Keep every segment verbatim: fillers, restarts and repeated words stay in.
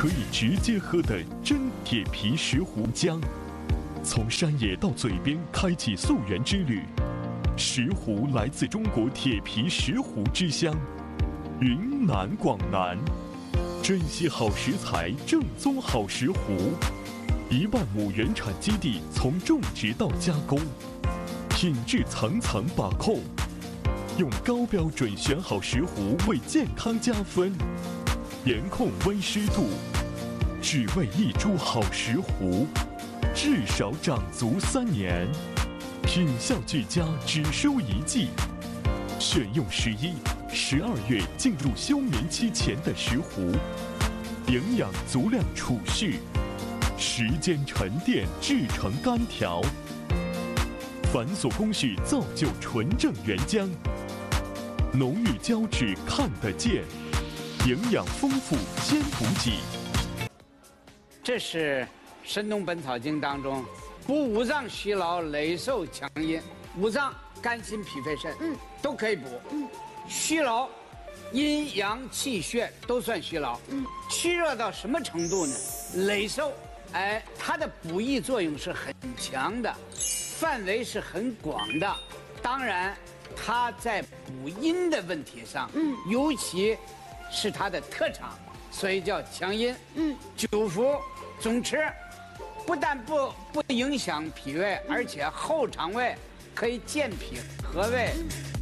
可以直接喝的真铁皮石斛浆。从山野到嘴边，开启溯源之旅。石斛来自中国铁皮石斛之乡，云南广南，珍惜好食材，正宗好石斛。一万亩原产基地，从种植到加工，品质层层把控，用高标准选好石斛，为健康加分。严控温湿度，只为一株好石斛，至少长足三年。品效俱佳，只收一季。选用十一、十二月进入休眠期前的石斛，营养足量储蓄，时间沉淀制成干条，繁琐工序造就纯正原浆，浓郁胶质看得见，营养丰富兼补给。 这是《神农本草经》当中补五脏虚劳、累瘦强阴。五脏肝心脾肺肾，嗯，都可以补。嗯，虚劳，阴阳气血都算虚劳。嗯，虚弱到什么程度呢？累瘦，哎，它的补益作用是很强的，范围是很广的。当然，它在补阴的问题上，嗯，尤其是它的特长，所以叫强阴。嗯，久服总吃，不但不不影响脾胃，而且后肠胃可以健脾和胃。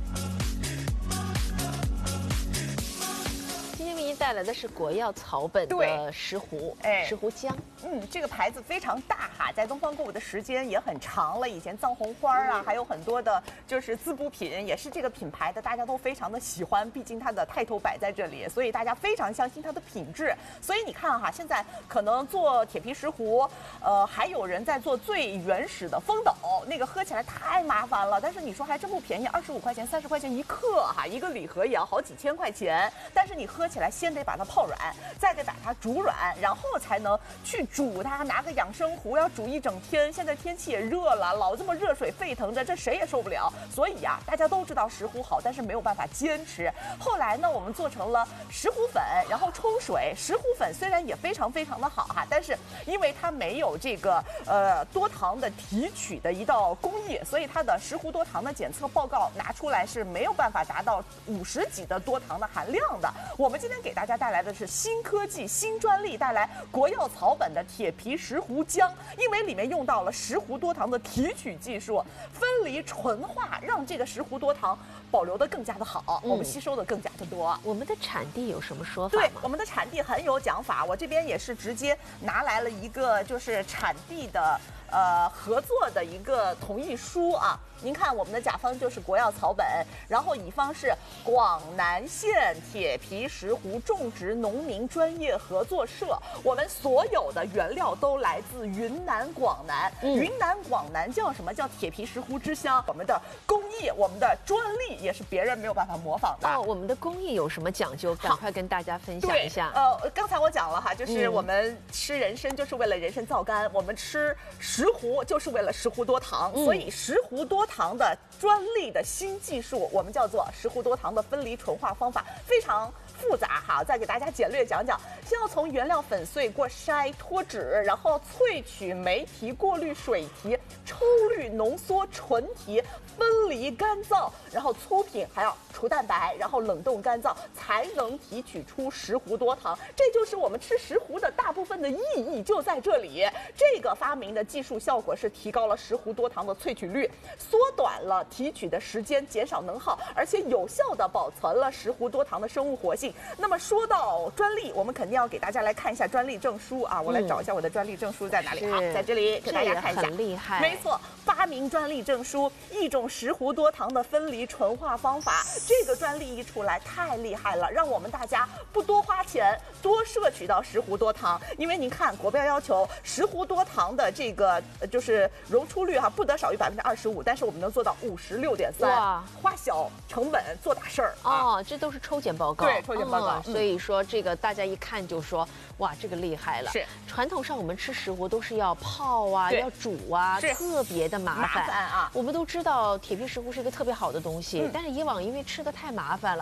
今天为您带来的是国药草本的石斛，哎，石斛浆。 嗯，这个牌子非常大哈，在东方购物的时间也很长了。以前藏红花啊，还有很多的，就是滋补品，也是这个品牌的，大家都非常的喜欢。毕竟它的泰头摆在这里，所以大家非常相信它的品质。所以你看哈，现在可能做铁皮石斛，呃，还有人在做最原始的风斗，那个喝起来太麻烦了。但是你说还真不便宜，二十五块钱、三十块钱一克哈，一个礼盒也要好几千块钱。但是你喝起来先得把它泡软，再得把它煮软，然后才能去煮它，拿个养生壶要煮一整天。现在天气也热了，老这么热水沸腾着，这谁也受不了。所以呀、啊，大家都知道石斛好，但是没有办法坚持。后来呢，我们做成了石斛粉，然后冲水。石斛粉虽然也非常非常的好哈，但是因为它没有这个呃多糖的提取的一道工艺，所以它的石斛多糖的检测报告拿出来是没有办法达到五十几的多糖的含量的。我们今天给大家带来的是新科技、新专利，带来国药草本的铁皮石斛浆，因为里面用到了石斛多糖的提取技术，分离纯化，让这个石斛多糖保留的更加的好，我们吸收的更加的多。 我们的产地有什么说法吗？ 对，我们的产地很有讲法，我这边也是直接拿来了一个就是产地的呃合作的一个同意书啊。您看我们的甲方就是国药草本，然后乙方是广南县铁皮石斛种植农民专业合作社。我们所有的原料都来自云南广南，嗯、云南广南叫什么？叫铁皮石斛之乡。我们的工艺，我们的专利也是别人没有办法模仿的。 哦，我们的工艺有什么讲究？赶快跟大家分享一下。 呃，刚才我讲了哈，就是我们吃人参就是为了人参皂苷，嗯、我们吃石斛就是为了石斛多糖，嗯、所以石斛多糖的专利的新技术，我们叫做石斛多糖的分离纯化方法，非常复杂哈，再给大家简略讲讲。先要从原料粉碎过筛脱脂，然后萃取酶提、过滤水提、抽滤浓缩纯提，分离干燥，然后粗品还要除蛋白，然后冷冻干燥，才能提取出石斛多糖。这就是我们吃石斛的大部分的意义就在这里。这个发明的技术效果是提高了石斛多糖的萃取率，缩短了提取的时间，减少能耗，而且有效的保存了石斛多糖的生物活性。那么说到专利，我们肯定要给大家来看一下专利证书啊！我来找一下我的专利证书在哪里？好，在这里给大家看一下。 很厉害， 没错，发明专利证书，一种石斛多糖的分离纯化方法。这个专利一出来，太厉害了，让我们大家不多花钱，多摄取到石斛多糖。因为您看，国标要求石斛多糖的这个就是溶出率哈、啊，不得少于百分之二十五，但是我们能做到五十六点三。哇，花小成本做大事儿啊！ 哦，这都是抽检报告。 对，抽检报告。 哦、所以说这个大家一看就说，哇，这个厉害了。 是， 传统上我们吃石斛都是要泡啊，要煮啊，特别的麻烦。 麻烦啊！ 我们都知道铁皮石斛是一个特别好的东西，嗯、但是以往因为吃的太麻烦了。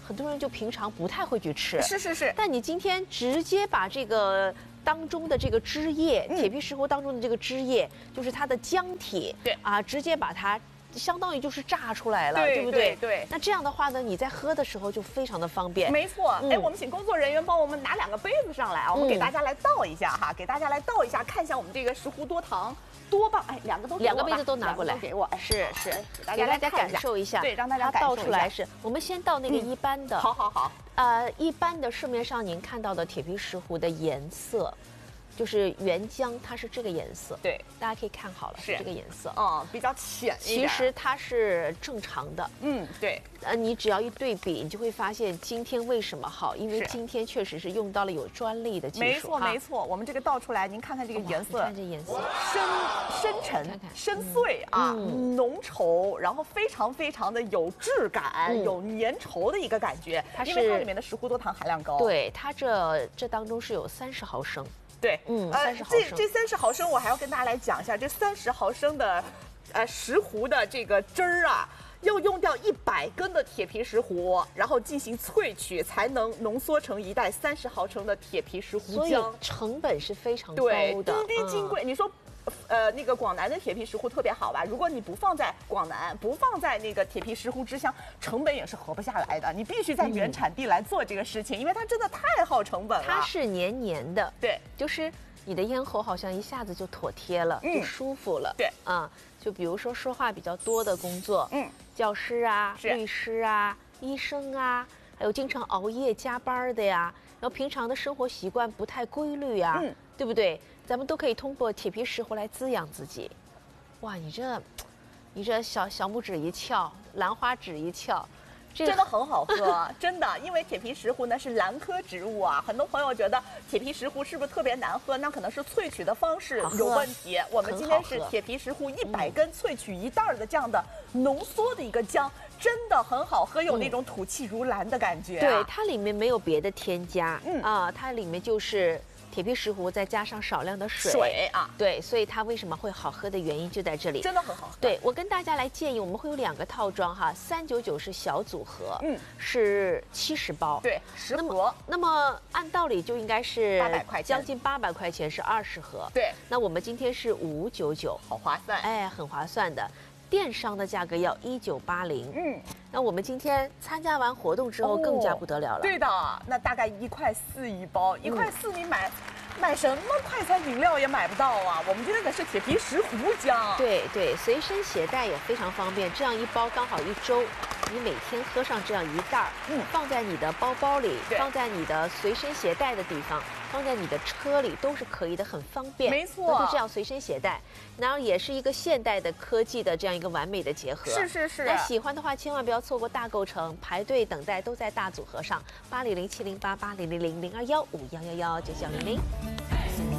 很多人就平常不太会去吃。 是是是。 但你今天直接把这个当中的这个汁液， 嗯、 铁皮石斛当中的这个汁液，就是它的浆体， 对啊，直接把它。相当于就是榨出来了， 对对不对？ 对对。 那这样的话呢，你在喝的时候就非常的方便。 没错，哎、嗯，我们请工作人员帮我们拿两个杯子上来啊，我们给大家来倒一下哈，嗯、给大家来倒一下，看一下我们这个石斛多糖多棒！哎，两个都两个杯子都拿过来， 给我，哎， 是是， 给大家来感受一下， 对，让大家感受一下。 倒出来是，我们先倒那个一般的， 嗯、好好好。 呃，一般的市面上您看到的铁皮石斛的颜色。就是原浆，它是这个颜色， 对， 大家可以看好了，是这个颜色， 嗯，比较浅一点。 其实它是正常的， 嗯，对。 呃，你只要一对比，你就会发现今天为什么好，因为今天确实是用到了有专利的技术。 没错没错，我们这个倒出来，您看看这个颜色， 看这颜色， 深深沉、看看深邃啊，嗯、浓稠，然后非常非常的有质感，嗯、有粘稠的一个感觉。 它是因为它里面的石斛多糖含量高。 对，它这这当中是有三十毫升。 对， 嗯， 呃，这这三十毫升，我还要跟大家来讲一下，这三十毫升的，呃，石斛的这个汁儿啊，要用掉一百根的铁皮石斛，然后进行萃取，才能浓缩成一袋三十毫升的铁皮石斛浆。 所以成本是非常高的， 对，滴滴金贵。嗯、你说。呃，那个广南的铁皮石斛特别好吧？如果你不放在广南，不放在那个铁皮石斛之乡，成本也是合不下来的。你必须在原产地来做这个事情，嗯、因为它真的太耗成本了。 它是黏黏的， 对， 就是你的咽喉好像一下子就妥帖了，嗯、就舒服了。 对， 啊、嗯，就比如说说话比较多的工作，嗯，教师啊、律师啊、医生啊，还有经常熬夜加班的呀，然后平常的生活习惯不太规律啊，嗯、对不对？咱们都可以通过铁皮石斛来滋养自己。哇，你这，你这小小拇指一翘，兰花指一翘， 这真的很好喝，真的。因为铁皮石斛呢是兰科植物啊，很多朋友觉得铁皮石斛是不是特别难喝？那可能是萃取的方式有问题。我们今天是铁皮石斛一百根萃取一袋的这样的浓缩的一个浆。真的很好喝，有那种吐气如兰的感觉、啊嗯。对，它里面没有别的添加，嗯啊，它里面就是铁皮石斛再加上少量的水。 水啊， 对，所以它为什么会好喝的原因就在这里。 真的很好喝。 对，我跟大家来建议，我们会有两个套装哈，三九九是小组合，嗯，是七十包。 对，十盒。 那么按道理就应该是八百块钱， 将近八百块钱是二十盒。 对， 那我们今天是五九九， 好划算， 哎，很划算的。电商的价格要一九八零，嗯，那我们今天参加完活动之后更加不得了了。 哦、对的，那大概一块四一包，一块四你买、嗯、买什么快餐饮料也买不到啊！我们今天可是铁皮石斛浆， 对对，随身携带也非常方便，这样一包刚好一周，你每天喝上这样一袋儿，嗯，放在你的包包里，放在你的随身携带的地方，放在你的车里都是可以的，很方便。 没错， 就这样随身携带，然后也是一个现代的科技的这样一个完美的结合。 是是是。 那喜欢的话，千万不要错过大购城，排队等待都在大组合上，八零零七零八八零零零零二幺五幺幺幺九九零零。